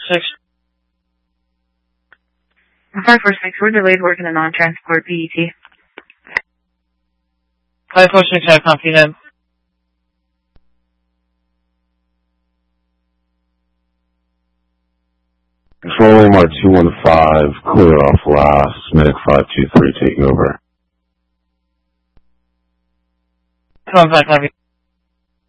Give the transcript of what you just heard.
546. 546, we're delayed working a non-transport PET. 546, I copy that. Control AMR 215, clear off last, medic 523 taking over. 215, copy.